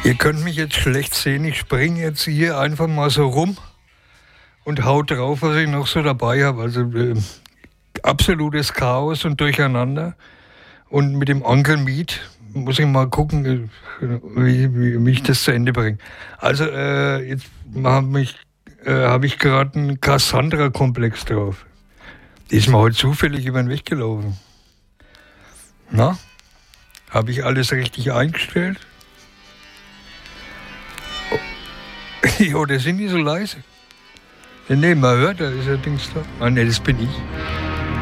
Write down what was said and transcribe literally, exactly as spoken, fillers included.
Ihr könnt mich jetzt schlecht sehen, ich springe jetzt hier einfach mal so rum und hau drauf, was ich noch so dabei habe. Also äh, absolutes Chaos und Durcheinander. Und mit dem Onkel Miet muss ich mal gucken, äh, wie, wie, wie ich das zu Ende bringe. Also äh, jetzt habe ich, äh, hab ich gerade einen Cassandra-Komplex drauf. Die ist mir heute zufällig über den Weg gelaufen. Na? Habe ich alles richtig eingestellt? Jo, der sind nicht so leise. Ja, nee, man hört, da ist ein Dings da. Ah, nee, das bin ich.